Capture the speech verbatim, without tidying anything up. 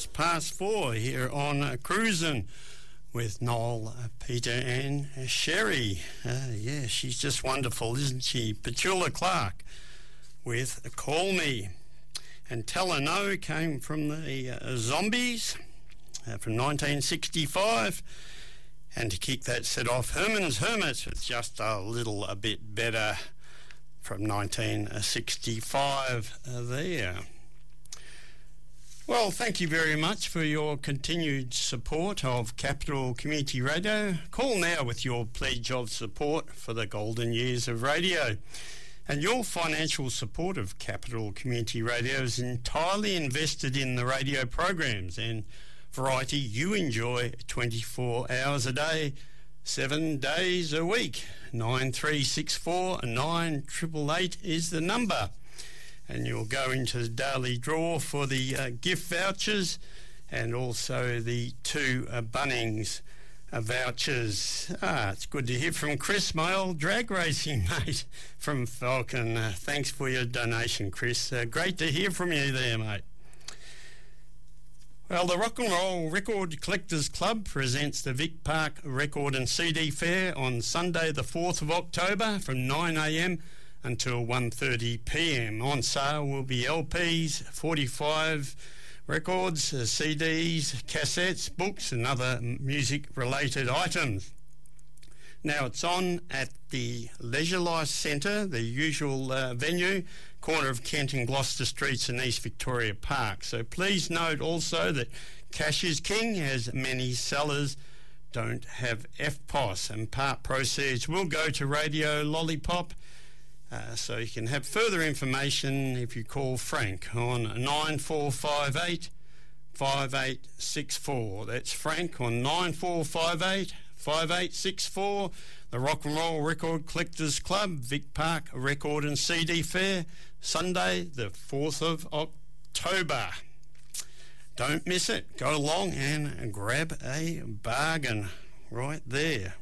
minutes past four here on uh, Cruisin' with Noel, uh, Peter and uh, Sherry. Uh, yeah, she's just wonderful, isn't she? Petula Clark with Call Me. And Tell Her No came from the uh, Zombies uh, from nineteen sixty-five. And to kick that set off, Herman's Hermits with Just a Little a Bit Better from nineteen sixty-five uh, there. Well, thank you very much for your continued support of Capital Community Radio. Call now with your pledge of support for the golden years of radio. And your financial support of Capital Community Radio is entirely invested in the radio programs and variety you enjoy twenty-four hours a day, seven days a week. nine three six four nine eight eight eight is the number. And you'll go into the daily draw for the uh, gift vouchers and also the two uh, Bunnings uh, vouchers. Ah, it's good to hear from Chris, my old drag racing mate from Falcon. Uh, thanks for your donation, Chris. Uh, great to hear from you there, mate. Well, the Rock and Roll Record Collectors Club presents the Vic Park Record and C D Fair on Sunday the fourth of October from nine a m until one thirty p m. On sale will be L Ps, forty-five records, uh, C Ds, cassettes, books and other music-related items. Now, it's on at the Leisure Life Centre, the usual uh, venue, corner of Kent and Gloucester Streets in East Victoria Park. So please note also that cash is king, as many sellers don't have F P O S, and part proceeds will go to Radio Lollipop. Uh, so you can have further information if you call Frank on nine four five eight, five eight six four. That's Frank on nine four five eight, five eight six four. The Rock and Roll Record Collectors Club, Vic Park Record and C D Fair, Sunday the fourth of October. Don't miss it. Go along and grab a bargain right there.